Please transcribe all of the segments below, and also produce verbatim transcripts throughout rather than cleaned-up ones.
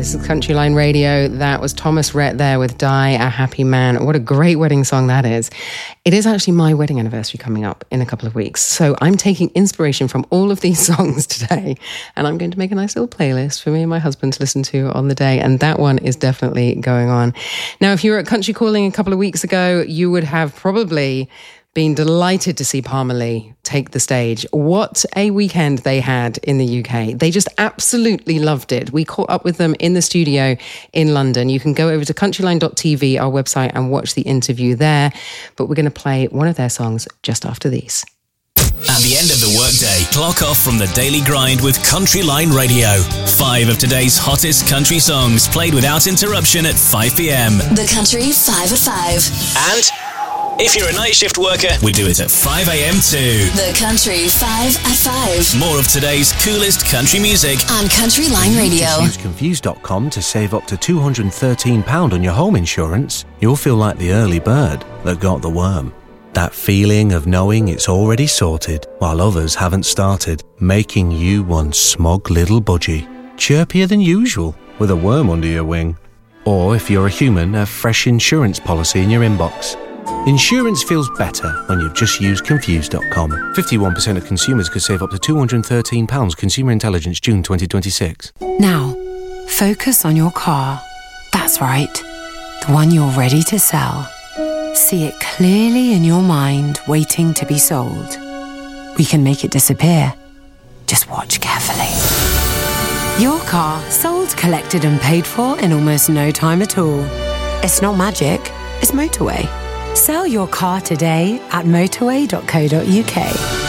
This is Country Line Radio. That was Thomas Rhett there with Die a Happy Man. What a great wedding song that is. It is actually my wedding anniversary coming up in a couple of weeks. So I'm taking inspiration from all of these songs today, and I'm going to make a nice little playlist for me and my husband to listen to on the day. And that one is definitely going on. Now, if you were at Country Calling a couple of weeks ago, you would have probably been delighted to see Palmer Lee take the stage. What a weekend they had in the U K. They just absolutely loved it. We caught up with them in the studio in London. You can go over to countryline dot t v, our website, and watch the interview there. But we're going to play one of their songs just after these. At the end of the workday, clock off from the daily grind with Country Line Radio. Five of today's hottest country songs played without interruption at five p.m. The Country five at five. And if you're a night shift worker, we do it at five a.m. too. The Country five at five. More of today's coolest country music on Country Line Radio. Use confused dot com to save up to two hundred thirteen pounds on your home insurance. You'll feel like the early bird that got the worm. That feeling of knowing it's already sorted while others haven't started, making you one smug little budgie. Chirpier than usual with a worm under your wing. Or if you're a human, a fresh insurance policy in your inbox. Insurance feels better when you've just used confused dot com. fifty-one percent of consumers could save up to two hundred thirteen pounds. Consumer Intelligence, June twenty twenty-six. Now, focus on your car. That's right, the one you're ready to sell. See it clearly in your mind, waiting to be sold. We can make it disappear. Just watch carefully. Your car sold, collected and paid for in almost no time at all. It's not magic, it's motorway. Sell your car today at motorway dot co dot u k.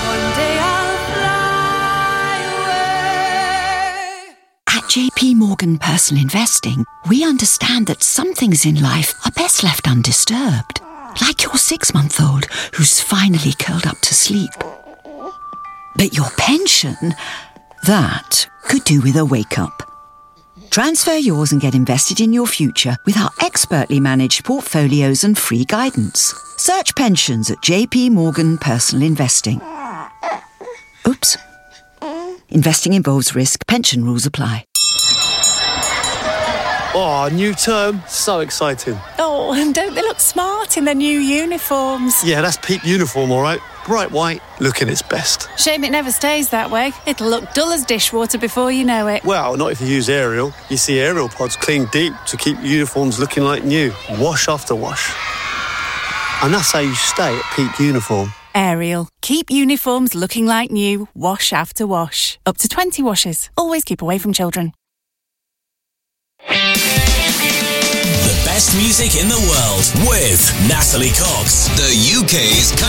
At J P Morgan Personal Investing, we understand that some things in life are best left undisturbed. Like your six-month-old who's finally curled up to sleep. But your pension, that could do with a wake-up. Transfer yours and get invested in your future with our expertly managed portfolios and free guidance. Search pensions at J P Morgan Personal Investing. Oops. Investing involves risk. Pension rules apply. Oh, new term. So exciting. Oh, and don't they look smart in their new uniforms? Yeah, that's peak uniform, all right. Bright white, looking its best. Shame it never stays that way. It'll look dull as dishwater before you know it. Well, not if you use Ariel. You see Ariel pods clean deep to keep uniforms looking like new. Wash after wash. And that's how you stay at peak uniform. Ariel. Keep uniforms looking like new. Wash after wash. Up to twenty washes. Always keep away from children. The best music in the world with Natalie Cox, the U K's